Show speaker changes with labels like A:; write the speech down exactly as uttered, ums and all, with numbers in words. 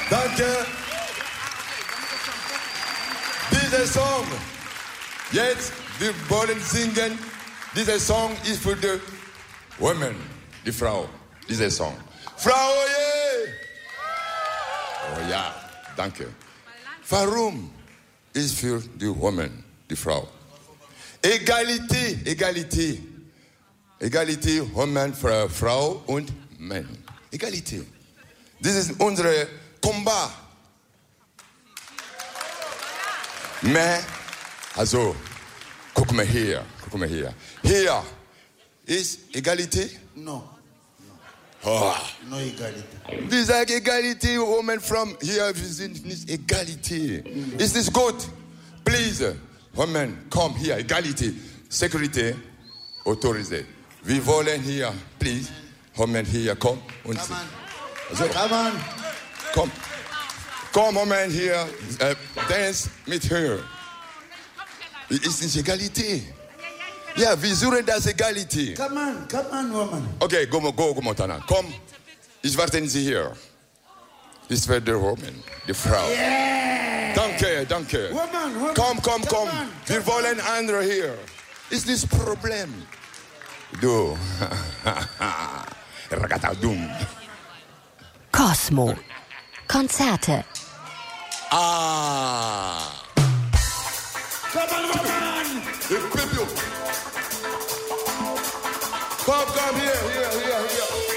A: Danke. Dieser Song, jetzt, wir wollen singen. Dieser Song ist für die Women, die Frau. Dieser Song. Frau, yeah. Oh ja, danke. Warum ist für die Women, die Frau? Egalité, Egalité. Egalité, Women, Frau und Mann. Egalité. Das ist unser Combat. Mais, also, guck mal hier, guck mal hier. Hier ist Egalité?
B: No.
A: Oh.
B: No Egalité.
A: Wir sagen Egalité, Women from hier, wir sind nicht Egalité. Mm. Ist nicht gut? Please, Women, komm hier, Egalité. Security, autorisé. Wir wollen hier, please, Women hier, komm. Und
B: Come on.
A: also,
B: Come on.
A: komm. Komm, Women hier, äh, dance mit her. Ist nicht Egalité. Ja, wir suchen das Egalité.
B: Come on, come on, woman.
A: Okay, go, go, go, Montana. Komm, ich warte Sie hier. Das wird die Woman, die Frau.
B: Yeah.
A: Danke, danke.
B: Woman, woman.
A: Komm, komm, komm.
B: On,
A: Wir wollen andere hier. Ist das Problem? Du. Ragatadum.
C: Cosmo. Konzerte.
A: Ah.
B: Come on, woman.
A: Komm, komm, hier, hier, hier, hier.